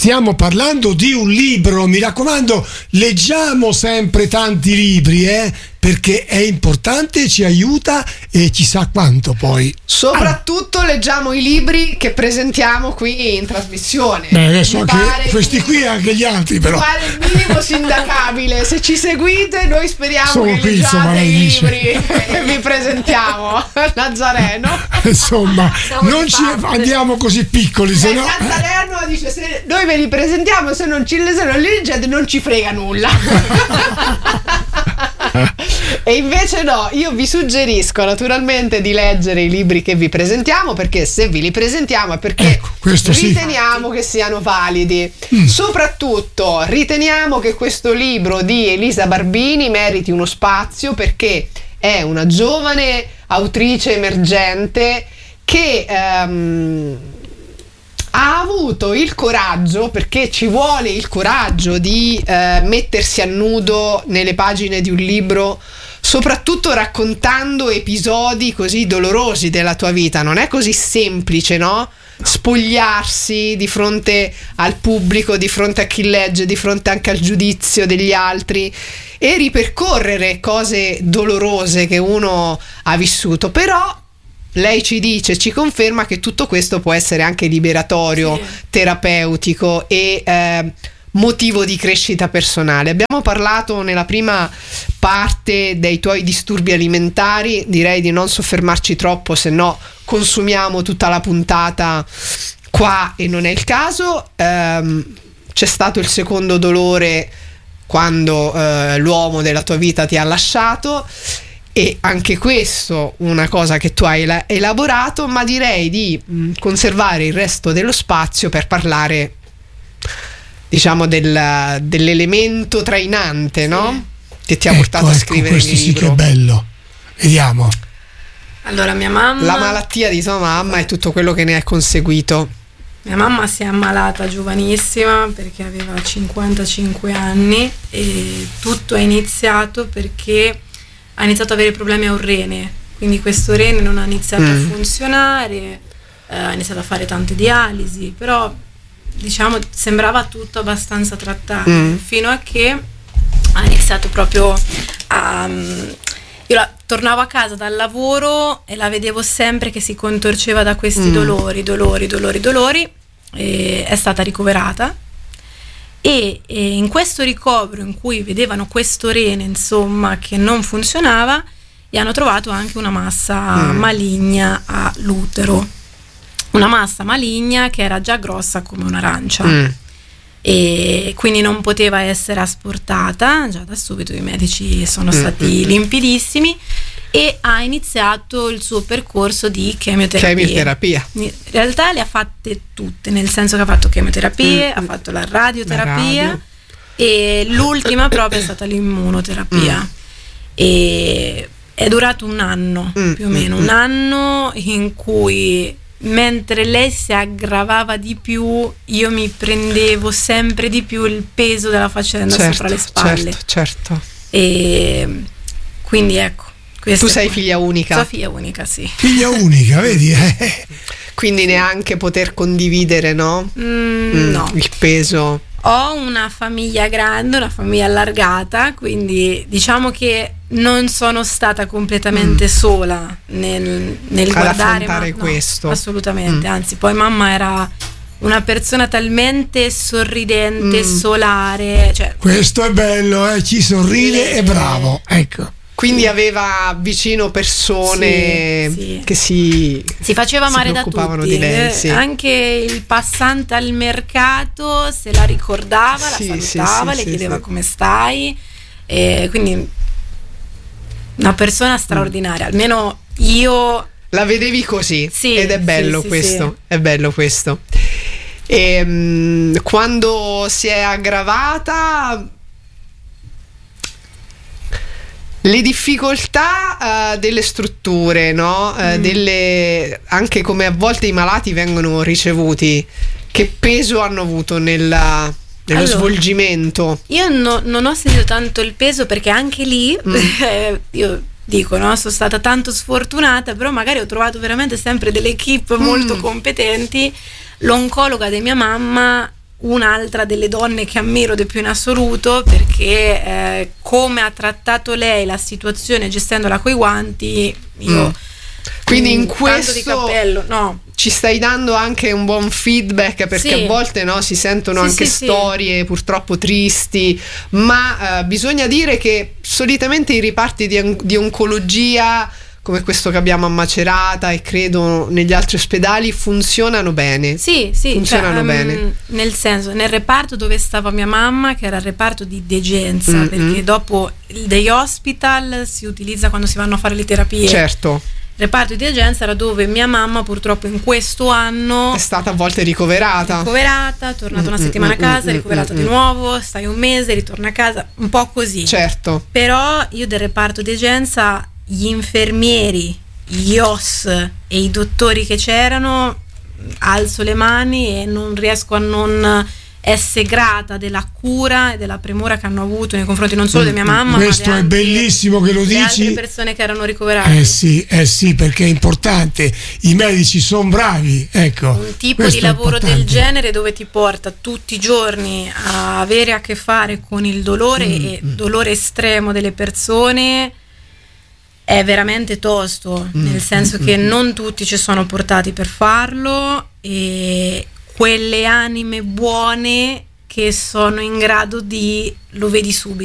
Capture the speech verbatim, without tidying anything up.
Stiamo parlando di un libro, mi raccomando, leggiamo sempre tanti libri, eh, perché è importante, ci aiuta e chissà quanto poi. Soprattutto ah. leggiamo i libri che presentiamo qui in trasmissione. Beh, adesso anche questi qui e anche gli altri, però. Mi pare il minimo sindacabile. Se ci seguite, noi speriamo Sono che qui, leggiate insomma, i dice. libri che vi presentiamo. Nazareno. Insomma, Siamo non ci andiamo così piccoli, se no. Nazareno dice: se noi ve li presentiamo, se non ci se non li leggete, non ci frega nulla. E invece no, io vi suggerisco naturalmente di leggere i libri che vi presentiamo, perché se vi li presentiamo è perché ecco, riteniamo sì. che siano validi. Mm. Soprattutto riteniamo che questo libro di Elisa Barbini meriti uno spazio, perché è una giovane autrice emergente che ehm, ha avuto il coraggio, perché ci vuole il coraggio di eh, mettersi a nudo nelle pagine di un libro, soprattutto raccontando episodi così dolorosi della tua vita. Non è così semplice, no? Spogliarsi di fronte al pubblico, di fronte a chi legge, di fronte anche al giudizio degli altri e ripercorrere cose dolorose che uno ha vissuto. Però lei ci dice, ci conferma che tutto questo può essere anche liberatorio, sì. terapeutico e eh, motivo di crescita personale. Abbiamo parlato nella prima parte dei tuoi disturbi alimentari, direi di non soffermarci troppo, se no consumiamo tutta la puntata qua e non è il caso. Ehm, c'è stato il secondo dolore quando eh, l'uomo della tua vita ti ha lasciato, e anche questo una cosa che tu hai elaborato, ma direi di mh, conservare il resto dello spazio per parlare, diciamo, del, dell'elemento trainante, sì. no? Che ti ha ecco, portato a scrivere ecco, il libro. Sì, che è bello. Vediamo. Allora, mia mamma, la malattia di tua mamma e tutto quello che ne è conseguito. Mia mamma si è ammalata giovanissima perché aveva cinquantacinque anni, e tutto è iniziato perché ha iniziato ad avere problemi a un rene, quindi questo rene non ha iniziato mm. a funzionare, eh, ha iniziato a fare tante dialisi, però diciamo sembrava tutto abbastanza trattato, mm. fino a che ha iniziato proprio a... Io la, tornavo a casa dal lavoro e la vedevo sempre che si contorceva da questi mm. dolori, dolori, dolori, dolori, e è stata ricoverata. E, e in questo ricovero in cui vedevano questo rene, insomma, che non funzionava, gli hanno trovato anche una massa mm. maligna all'utero, una massa maligna che era già grossa come un'arancia, mm. e quindi non poteva essere asportata. Già da subito i medici sono stati mm. limpidissimi, e ha iniziato il suo percorso di chemioterapia. Chemioterapia. In realtà le ha fatte tutte, nel senso che ha fatto chemioterapie, mm. ha fatto la radioterapia, la radio. E l'ultima proprio è stata l'immunoterapia. Mm. E è durato un anno, mm. più o meno, mm. un anno in cui, mentre lei si aggravava di più, io mi prendevo sempre di più il peso della faccenda, certo, sopra le spalle. Certo, certo. E quindi ecco. Tu sei figlia unica? Sono figlia unica, sì. Figlia unica, vedi? Eh. Quindi neanche poter condividere, no? Mm, mm, no. Il peso. Ho una famiglia grande, una famiglia allargata, quindi diciamo che non sono stata completamente mm. sola nel, nel guardare ma, no, questo. Assolutamente, Mm. anzi, poi mamma era una persona talmente sorridente, mm. solare. Cioè, questo è bello, eh? Chi sorride è bravo, ecco. Quindi aveva vicino persone sì, sì. che si si faceva amare da tutti, di lei, sì. Anche il passante al mercato se la ricordava, sì, la salutava, sì, le sì, chiedeva sì. come stai, e quindi una persona straordinaria, almeno io la vedevi così, sì, ed è bello sì, questo, sì. è bello questo. E, mh, quando si è aggravata, le difficoltà uh, delle strutture, no? Uh, mm. delle, anche come a volte i malati vengono ricevuti, che peso hanno avuto nella, nello allora, svolgimento? Io no, non ho sentito tanto il peso, perché anche lì mm. eh, io dico, no, sono stata tanto sfortunata, però magari ho trovato veramente sempre delle equip mm. molto competenti. L'oncologa di mia mamma, un'altra delle donne che ammiro di più in assoluto, perché eh, come ha trattato lei la situazione gestendola coi guanti, io Mm. Quindi in tanto questo di cappello, no. ci stai dando anche un buon feedback, perché Sì. a volte no, si sentono Sì, anche sì, sì. storie purtroppo tristi, ma eh, bisogna dire che solitamente i reparti di, on- di oncologia come questo che abbiamo a Macerata e credo negli altri ospedali funzionano bene. Sì, sì, Funzionano cioè, bene. ehm, nel senso, nel reparto dove stava mia mamma, che era il reparto di degenza, Mm-mm. perché dopo il day hospital si utilizza quando si vanno a fare le terapie. Certo, Il reparto di degenza era dove mia mamma purtroppo in questo anno è stata a volte ricoverata. ricoverata, tornata una Mm, settimana mm, a casa, mm, ricoverata mm, di mm. nuovo, stai un mese, ritorna a casa, un po' così. Certo. Però io del reparto degenza, gli infermieri, gli O S e i dottori che c'erano, alzo le mani e non riesco a non essere grata della cura e della premura che hanno avuto nei confronti non solo di mia mamma, Questo ma è di anche bellissimo che lo le altre dici. persone che erano ricoverate. Eh sì, eh sì, perché è importante. I medici sono bravi, ecco. Un tipo Questo di è lavoro del importante. genere dove ti porta tutti i giorni a avere a che fare con il dolore Mm, e dolore estremo delle persone è veramente tosto, Mm, nel senso che non tutti ci sono portati per farlo, e quelle anime buone che sono in grado di, lo vedi subito.